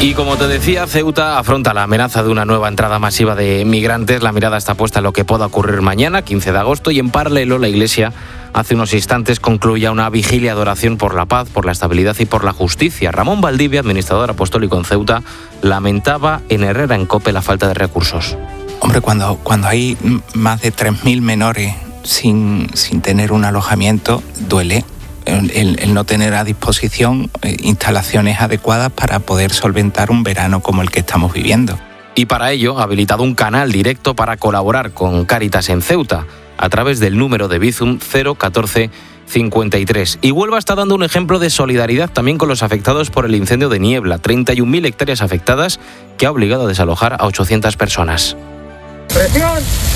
Y como te decía, Ceuta afronta la amenaza de una nueva entrada masiva de migrantes. La mirada está puesta en lo que pueda ocurrir mañana, 15 de agosto, y en paralelo la Iglesia hace unos instantes concluía una vigilia de oración por la paz, por la estabilidad y por la justicia. Ramón Valdivia, administrador apostólico en Ceuta, lamentaba en Herrera en COPE la falta de recursos. Hombre, cuando hay más de 3.000 menores sin tener un alojamiento, duele. El no tener a disposición instalaciones adecuadas para poder solventar un verano como el que estamos viviendo. Y para ello ha habilitado un canal directo para colaborar con Cáritas en Ceuta a través del número de Bizum 01453. Y Huelva está dando un ejemplo de solidaridad también con los afectados por el incendio de Niebla. 31.000 hectáreas afectadas que ha obligado a desalojar a 800 personas. ¡Presión!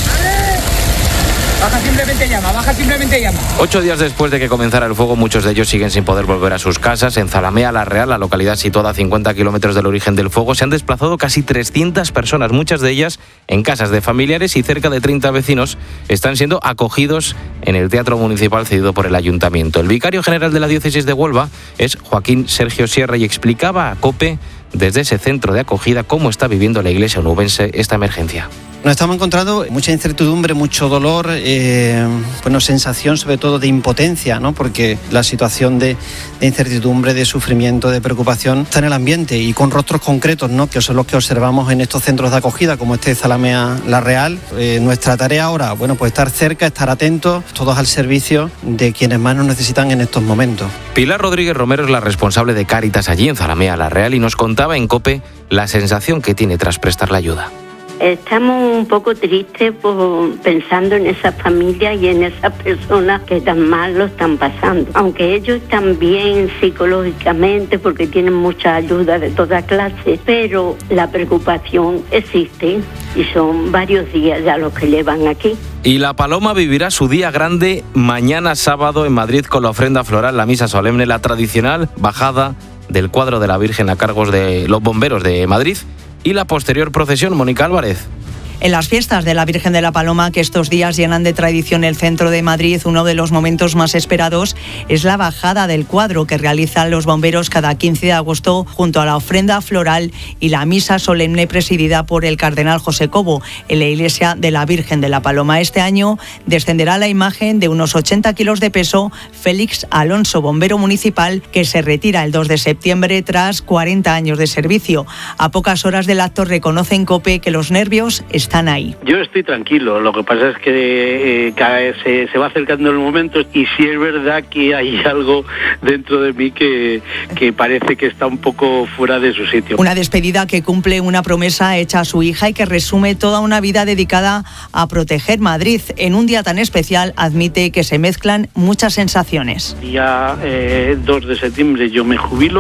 Baja simplemente llama. 8 días después de que comenzara el fuego, muchos de ellos siguen sin poder volver a sus casas. En Zalamea la Real, la localidad situada a 50 kilómetros del origen del fuego, se han desplazado casi 300 personas, muchas de ellas en casas de familiares, y cerca de 30 vecinos están siendo acogidos en el Teatro Municipal cedido por el Ayuntamiento. El vicario general de la Diócesis de Huelva es Joaquín Sergio Sierra y explicaba a COPE desde ese centro de acogida cómo está viviendo la iglesia onubense esta emergencia. Nos estamos encontrando mucha incertidumbre, mucho dolor, sensación sobre todo de impotencia, ¿no? Porque la situación de incertidumbre, de sufrimiento, de preocupación está en el ambiente, y con rostros concretos, ¿no? Que son los que observamos en estos centros de acogida, como este de Zalamea La Real. Nuestra tarea ahora, pues estar cerca, estar atentos, todos al servicio de quienes más nos necesitan en estos momentos. Pilar Rodríguez Romero es la responsable de Cáritas allí en Zalamea La Real y nos contaba en COPE la sensación que tiene tras prestar la ayuda. Estamos un poco tristes pensando en esas familias y en esas personas que tan mal lo están pasando. Aunque ellos están bien psicológicamente porque tienen mucha ayuda de toda clase, pero la preocupación existe y son varios días ya los que llevan aquí. Y La Paloma vivirá su día grande mañana sábado en Madrid con la ofrenda floral, la misa solemne, la tradicional bajada del cuadro de la Virgen a cargos de los bomberos de Madrid y la posterior procesión. Mónica Álvarez. En las fiestas de la Virgen de la Paloma, que estos días llenan de tradición el centro de Madrid, uno de los momentos más esperados es la bajada del cuadro que realizan los bomberos cada 15 de agosto junto a la ofrenda floral y la misa solemne presidida por el cardenal José Cobo en la iglesia de la Virgen de la Paloma. Este año descenderá la imagen de unos 80 kilos de peso Félix Alonso, bombero municipal que se retira el 2 de septiembre tras 40 años de servicio. A pocas horas del acto reconoce en COPE que los nervios están ahí. Yo estoy tranquilo, lo que pasa es que cada vez se va acercando el momento, y sí es verdad que hay algo dentro de mí que parece que está un poco fuera de su sitio. Una despedida que cumple una promesa hecha a su hija y que resume toda una vida dedicada a proteger Madrid. En un día tan especial admite que se mezclan muchas sensaciones. Día 2 de septiembre yo me jubilo.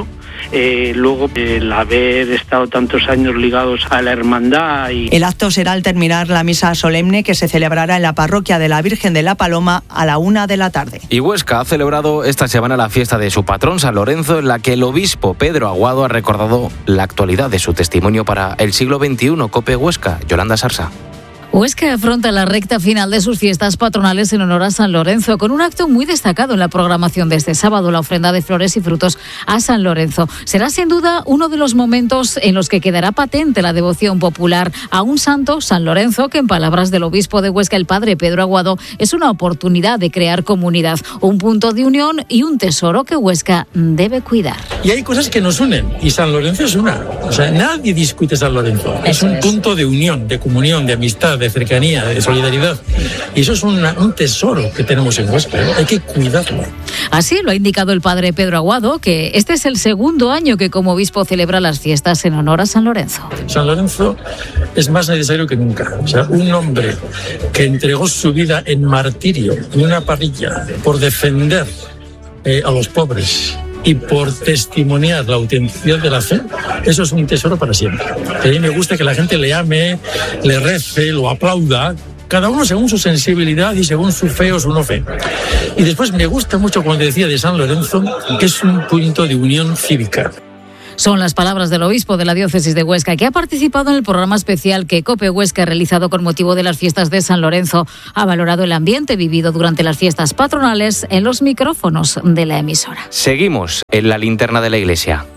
Luego el haber estado tantos años ligados a la hermandad. El acto será al terminar la misa solemne que se celebrará en la parroquia de la Virgen de la Paloma a la 1 de la tarde. Y Huesca ha celebrado esta semana la fiesta de su patrón San Lorenzo, en la que el obispo Pedro Aguado ha recordado la actualidad de su testimonio para el siglo XXI. COPE Huesca, Yolanda Sarsa. Huesca afronta la recta final de sus fiestas patronales en honor a San Lorenzo, con un acto muy destacado en la programación de este sábado, la ofrenda de flores y frutos a San Lorenzo. Será sin duda uno de los momentos en los que quedará patente la devoción popular a un santo, San Lorenzo, que en palabras del obispo de Huesca, el padre Pedro Aguado, es una oportunidad de crear comunidad, un punto de unión y un tesoro que Huesca debe cuidar. Y hay cosas que nos unen, y San Lorenzo es una. O sea, nadie discute San Lorenzo. Es un punto de unión, de comunión, de amistad, de cercanía, de solidaridad. Y eso es un tesoro que tenemos en Huesca. Hay que cuidarlo. Así lo ha indicado el padre Pedro Aguado, que este es el segundo año que como obispo celebra las fiestas en honor a San Lorenzo. San Lorenzo es más necesario que nunca. O sea, un hombre que entregó su vida en martirio, en una parrilla, por defender a los pobres y por testimoniar la autenticidad de la fe, eso es un tesoro para siempre. A mí me gusta que la gente le ame, le rece, lo aplauda, cada uno según su sensibilidad y según su fe o su no fe. Y después me gusta mucho cuando decía de San Lorenzo que es un punto de unión cívica. Son las palabras del obispo de la diócesis de Huesca, que ha participado en el programa especial que COPE Huesca ha realizado con motivo de las fiestas de San Lorenzo. Ha valorado el ambiente vivido durante las fiestas patronales en los micrófonos de la emisora. Seguimos en la linterna de la iglesia.